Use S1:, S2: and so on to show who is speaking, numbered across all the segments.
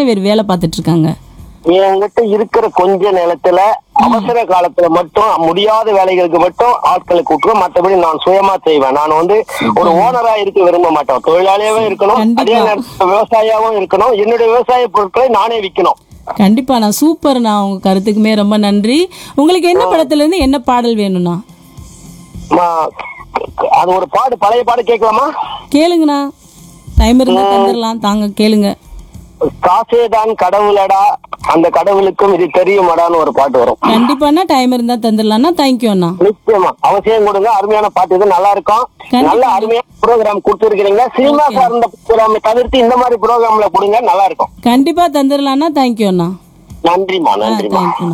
S1: எத்தனை பேர் வேலை பார்த்துட்டு இருக்காங்க?
S2: என்கிட்ட இருக்கிற கொஞ்ச நிலத்துல அவசர காலத்துல மட்டும் முடியாத வேலைகளுக்கு மட்டும் ஆட்களை கூட்டுவோம். மற்றபடி நான் சுயமா செய்வேன். நான் ஒரு ஓனரா இருக்க விரும்ப மாட்டேன். தொழிலாளியாவும் இருக்கணும், அதே நேரத்தில் விவசாயியாவும் இருக்கணும். என்னுடைய விவசாய பொருட்களை நானே விற்கணும்.
S1: கண்டிப்பா நான் சூப்பர்ண்ணா. உங்க கருத்துக்குமே ரொம்ப நன்றி. உங்களுக்கு என்ன படத்துல இருந்து என்ன பாடல் வேணும்னா?
S2: அது ஒரு பழைய பாடு கேட்கலாமா?
S1: கேளுங்கண்ணா, டைம் இருந்தா தந்துடலாம், தாங்க கேளுங்க.
S2: காசேதான் கடவுளடா, அந்த கடவுளுக்கும் இது தெரியுமாடான்னு ஒரு பாட்டு வரும்.
S1: கண்டிப்பாண்ணா, டைம் இருந்தா தந்துடலாம்ண்ணா. தேங்க்யூ அண்ணா.
S2: நிச்சயமா அவசியம் கொடுங்க. அருமையான பாட்டு, இது நல்லா இருக்கும். நல்ல அருமையான ப்ரோக்ராம் கொடுத்துருக்கீங்க. சினிமா சார்ந்த ப்ரோக்ராம் தவிர்த்து இந்த மாதிரி ப்ரோக்ராம்ல கொடுங்க, நல்லா இருக்கும்.
S1: கண்டிப்பா தந்துடலாம்ண்ணா. தேங்க்யூ அண்ணா.
S2: நன்றிமா, நன்றிமா.
S1: தேங்க்யூண்ணா.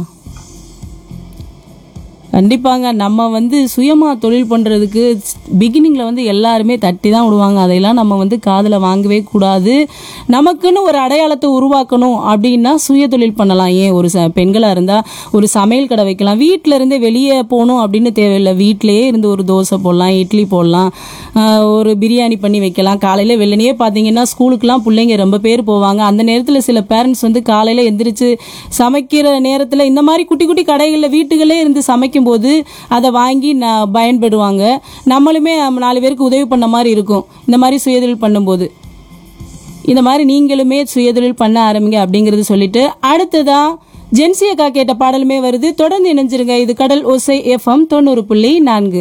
S1: கண்டிப்பாங்க. நம்ம சுயமா தொழில் பண்றதுக்கு பிகினிங்ல எல்லாருமே தட்டி தான் விடுவாங்க. அதையெல்லாம் நம்ம காதுல வாங்கவே கூடாது. நமக்குன்னு ஒரு அடையாளத்தை உருவாக்கணும் அப்படின்னா சுய தொழில் பண்ணலாம். ஏன் ஒரு பெண்களா இருந்தா ஒரு சமையல் கடை வைக்கலாம். வீட்டில இருந்து வெளியே போகணும் அப்படின்னு தேவையில்லை. வீட்டிலேயே இருந்து ஒரு தோசை போடலாம், இட்லி போடலாம், ஒரு பிரியாணி பண்ணி வைக்கலாம். காலையில வெள்ளனையே பார்த்தீங்கன்னா ஸ்கூலுக்குலாம் பிள்ளைங்க ரொம்ப பேர் போவாங்க. அந்த நேரத்தில் சில பேரண்ட்ஸ் காலையில எந்திரிச்சு சமைக்கிற நேரத்தில் இந்த மாதிரி குட்டி குட்டி கடைகளில் வீட்டுகளே இருந்து சமைக்கும் போது அதை வாங்கி பயன்படுவாங்க. நம்மளுமே 4 பேருக்கு உதவி பண்ண மாதிரி இருக்கும். இந்த மாதிரி சுயதொழில் பண்ணும்போது இந்த மாதிரி நீங்களுமே சுயதொழில் பண்ண ஆரம்பிங்க அப்படிங்கறது சொல்லிட்டு, அடுத்ததா ஜென்சி அக்கா கேட்ட பாடலுமே வருது. தொடர்ந்து இணைஞ்சிருங்க. இது கடல் ஓசை FM 90.4.